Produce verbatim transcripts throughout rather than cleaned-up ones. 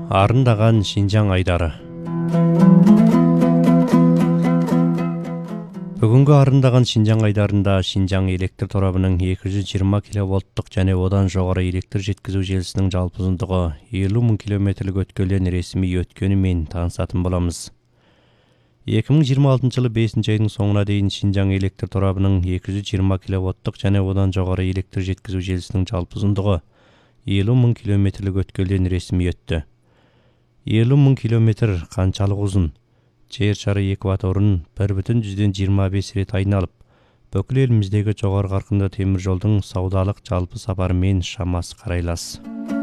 Арындаған Шинжаң айдары. Бүгінгі арындаған Шинжаң айдарында Шинжаң электр торабының екі жүз жиырма киловольттық және одан жоғары электр жеткізу желісінің жалпы ұзындығы елу мың километрлік өткелден ресми өткенімен танысатын боламыз. екі мың жиырма алтыншы жылы бесінші айдың соңына дейін Шинжаң электр торабының екі жүз жиырма киловольттық және одан жоғары электр жеткізу желісінің жалпы ұзындығы елу мың километрлік өткелден ресми өтті. елу мың километр қаншалық ұзын? Жер шары экваторын бір бүтін жүзден жиырма бес рет айналып, бүкіл еліміздегі жоғары қарқынды темір жолдың саудалық жалпы сапарымен шамасы қарайлас.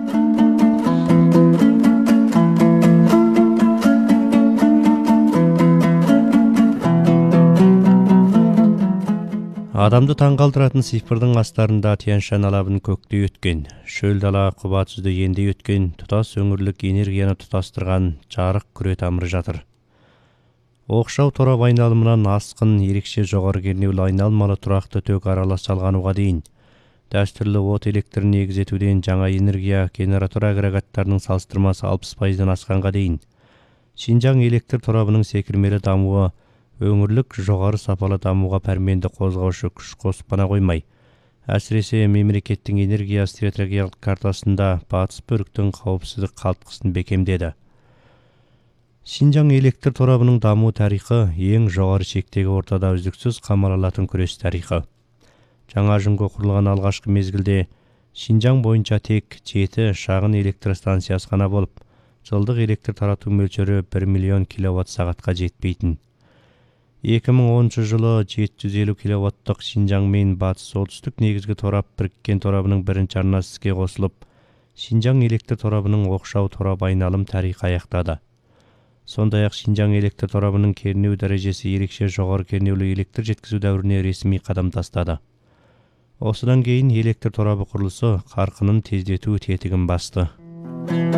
Адамды таңғалдыратын цифрдың астарында Тянь-Шань алабын көктей өткен, шөл дала құба тұзды ендей өткен, тұтас өңірлік энергияны тұтастырған жарық күре тамыры жатыр. Оқшау торап айналымынан асқын, ерекше жоғары кернеулі айналмалы тұрақты тök аралас жалғануға дейін, дәстүрлі от электрін негіз етуден жаңа энергия генератор агрегаттарының салыстырмасы алпыс пайыздан асқанға дейін, Шинжаң электр торабының секірмелі дамуы өңірлік жоғары сапалы дамуға пәрменді қозғаушы күш қосып қана қоймай, әсіресе мемлекеттің энергия стратегиялық картасында батыс бөліктің қауіпсіздік қалтқысын бекемдеді. Шинжаң электр торабының даму тарихы ең жоғары шектегі ортада үздіксіз қамал алатын күрес тарихы. Жаңа жүнге құрылған алғашқы мезгілде Шинжаң бойынша тек жеті шағын электростанциясы ғана болып, жылдық электр тарату мөлшері бір миллион киловатт сағатқа жетпейтін. екі мың оныншы жылы жеті жүз елу киловаттық Шинжаң мен батыс солтүстік негізгі торап біріккен торабының бірінші арнасы іске қосылып, Шинжаң электр торабының оқшау торап айналым тарихы аяқтады. Сондай-ақ Шинжаң электр торабының кернеу дәрежесі ерекше жоғары кернеулі электр жеткізу дәуіріне ресми қадам тастады. Осыдан кейін электр торабы құрылысы қарқынын тездету тетігін басты.